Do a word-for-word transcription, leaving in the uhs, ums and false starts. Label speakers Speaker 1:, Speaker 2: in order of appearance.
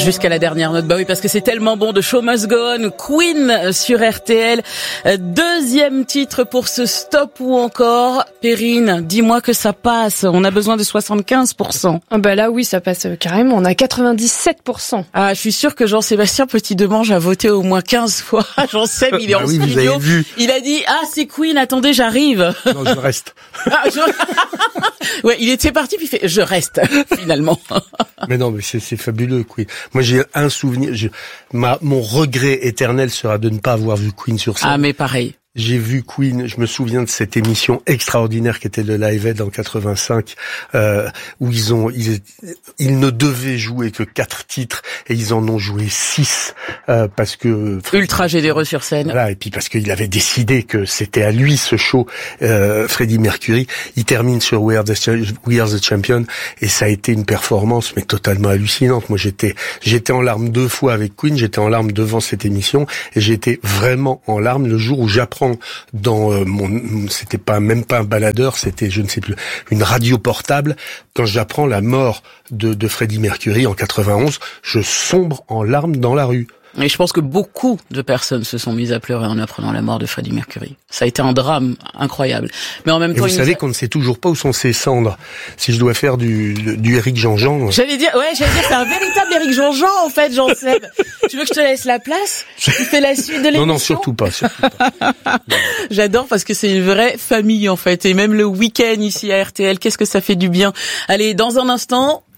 Speaker 1: Jusqu'à la dernière note, bah oui, parce que c'est tellement bon. de Show Must Go On, Queen sur R T L. Deuxième titre pour ce stop ou encore. Perrine, dis-moi que ça passe. On a besoin de soixante-quinze pour cent.
Speaker 2: Ah bah là, oui, ça passe carrément. On a quatre-vingt-dix-sept pour cent.
Speaker 1: Ah, je suis sûre que Jean-Sébastien Petit-Demange a voté au moins quinze fois. Jean-Seb, il est
Speaker 3: bah
Speaker 1: en
Speaker 3: oui,
Speaker 1: studio.
Speaker 3: Vous avez vu.
Speaker 1: Il a dit, ah, c'est Queen, attendez, j'arrive.
Speaker 3: Non, je reste.
Speaker 1: Ah, je... ouais, il était parti, puis il fait, je reste, finalement.
Speaker 3: Mais non, mais c'est, c'est fabuleux, Queen. Moi, j'ai un souvenir, je, ma, mon regret éternel sera de ne pas avoir vu Queen sur scène.
Speaker 1: Ah, mais pareil.
Speaker 3: J'ai vu Queen, je me souviens de cette émission extraordinaire qui était le Live Aid en quatre-vingt-cinq, euh, où ils ont, ils, ils ne devaient jouer que quatre titres et ils en ont joué six, euh, parce que
Speaker 1: ultra généreux sur scène.
Speaker 3: Voilà, et puis parce qu'il avait décidé que c'était à lui ce show, euh, Freddie Mercury. Il termine sur We Are the, We Are the Champion et ça a été une performance mais totalement hallucinante. Moi, j'étais, j'étais en larmes deux fois avec Queen, j'étais en larmes devant cette émission et j'étais vraiment en larmes le jour où j'apprends dans euh, mon, c'était pas même pas un baladeur, c'était je ne sais plus une radio portable. Quand j'apprends la mort de, de Freddie Mercury en quatre-vingt-onze, je sombre en larmes dans la rue.
Speaker 1: Et je pense que beaucoup de personnes se sont mises à pleurer en apprenant la mort de Freddie Mercury. Ça a été un drame incroyable. Mais en même
Speaker 3: et
Speaker 1: temps,
Speaker 3: vous savez
Speaker 1: nous...
Speaker 3: qu'on ne sait toujours pas où sont ses cendres. Si je dois faire du, du Éric Jean-Jean.
Speaker 1: J'allais dire, ouais, j'allais dire, c'est un véritable Éric Jean-Jean, en fait, Jean-Seb. Tu veux que je te laisse la place? Tu fais la suite de l'émission?
Speaker 3: Non, non, surtout pas, surtout pas.
Speaker 1: J'adore parce que c'est une vraie famille, en fait. Et même le week-end ici à R T L, qu'est-ce que ça fait du bien. Allez, dans un instant,